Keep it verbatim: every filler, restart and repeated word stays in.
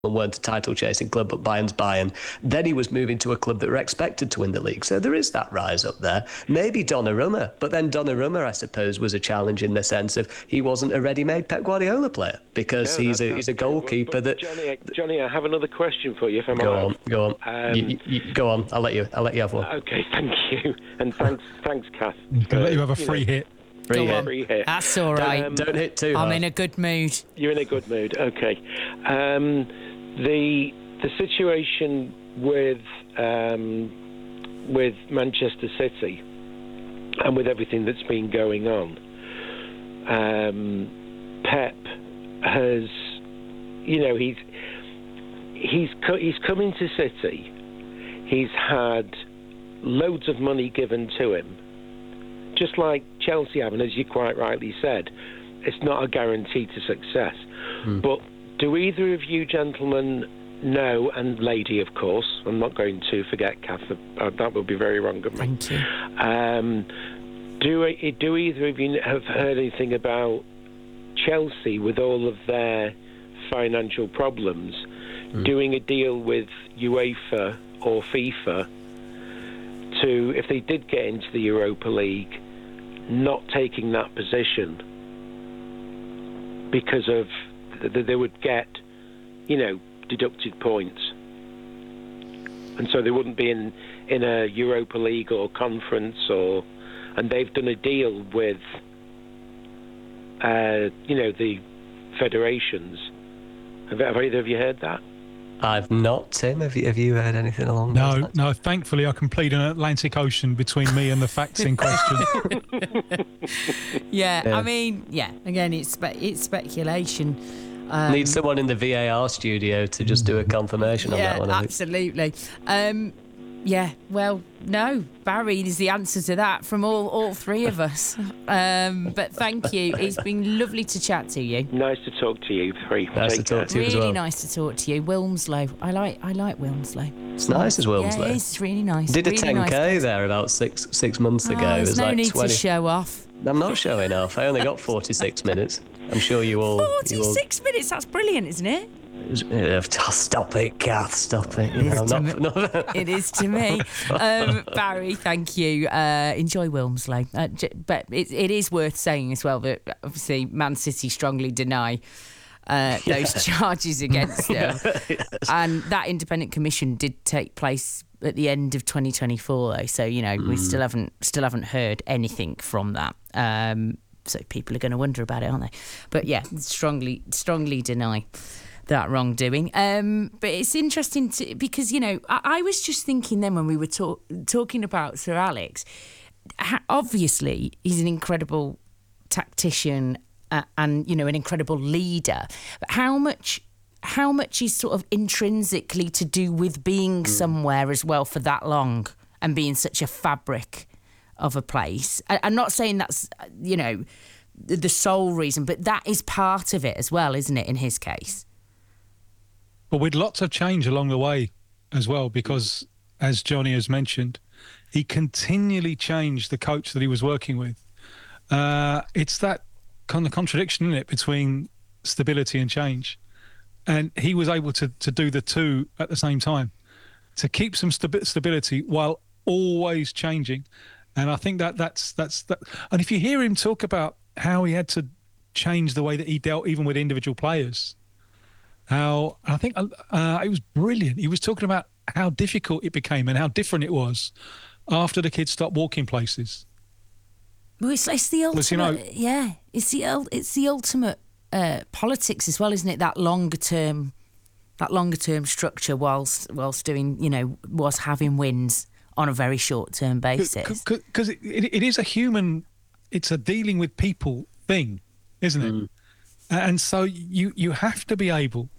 weren't a title-chasing club, but Bayern's Bayern. Then he was moving to a club that were expected to win the league. So there is that rise up there. Maybe Donnarumma, but then Donnarumma, I suppose, was a challenge in the sense of he wasn't a ready-made Pep Guardiola player because no, he's that, a he's a goalkeeper but, but that. Johnny, Johnny, I have another question for you. If I'm go allowed. on, go on, um, you, you, go on. I'll let you. I'll let you have one. Okay, thank you, and thanks, thanks, Kath. I'll let you have a free know, hit. Free hit. Free hit. That's all right. Um, Don't hit too I'm hard. in a good mood. You're in a good mood. Okay. Um, the the situation with um, with Manchester City and with everything that's been going on, um, Pep has, you know, he's he's co- he's come into City. He's had loads of money given to him, just like Chelsea have, and as you quite rightly said, it's not a guarantee to success. Mm. But do either of you gentlemen know, and lady, of course, I'm not going to forget Kath, uh, that would be very wrong of me. Thank you. Um, do, do either of you have heard anything about Chelsea, with all of their financial problems, mm. doing a deal with UEFA or FIFA to, if they did get into the Europa League, not taking that position because of th- they would get, you know, deducted points, and so they wouldn't be in in a Europa League or conference, or and they've done a deal with uh, you know, the federations. Have, have either of you heard that? I've not, Tim. Have you, have you heard anything along those No, lines? no. Thankfully, I can plead an Atlantic Ocean between me and the facts in question. yeah, Yeah. I mean, yeah. Again, it's spe- it's speculation. Um, Need someone in the V A R studio to just do a confirmation on yeah, that one. I think. absolutely. Um, yeah. Well, no. Barry is the answer to that from all all three of us. Um, but thank you. It's been lovely to chat to you. Nice to talk to you three. Nice Take to talk care. to you as Really well. nice to talk to you, Wilmslow. I like I like Wilmslow. It's nice as Wilmslow. Yeah, it's really nice. Did a really ten nice K place. there about six six months Oh, ago. there's it was no like need twenty. to show off. I'm not showing off. I only got forty-six minutes. I'm sure you all. forty-six you all... minutes. That's brilliant, isn't it? Oh, stop it, Kath. Stop it. You It know, is, to not, me. not... It is to me. Um, Barry, thank you. Uh, enjoy Wilmslow. Uh, j- but it, it is worth saying as well that obviously Man City strongly deny uh, those Yeah. charges against them. Yes. And that independent commission did take place at the end of twenty twenty-four, though. So, you know, mm. we still haven't still haven't heard anything from that. Um, so people are going to wonder about it, aren't they? But yeah, strongly, strongly deny that wrongdoing. Um, but it's interesting to, because, you know, I, I was just thinking then when we were talk, talking about Sir Alex, ha- obviously he's an incredible tactician uh, and, you know, an incredible leader. But how much how much is sort of intrinsically to do with being mm. somewhere as well for that long and being such a fabric of a place? I, I'm not saying that's, you know, the, the sole reason, but that is part of it as well, isn't it, in his case? But with lots of change along the way as well, because as Johnny has mentioned, he continually changed the coach that he was working with. Uh, it's that kind of contradiction, isn't it, between stability and change. And he was able to, to do the two at the same time, to keep some stabi- stability while always changing. And I think that that's that's that. And if you hear him talk about how he had to change the way that he dealt even with individual players, how I think uh, it was brilliant. He was talking about how difficult it became and how different it was after the kids stopped walking places. Well, it's, it's the ultimate. You know, yeah, it's the it's the ultimate uh, politics as well, isn't it? That longer term, that longer term structure, whilst whilst doing, you know, whilst having wins on a very short term basis. Because it, it, it is a human, it's a dealing with people thing, isn't it? Mm. And so you you have to be able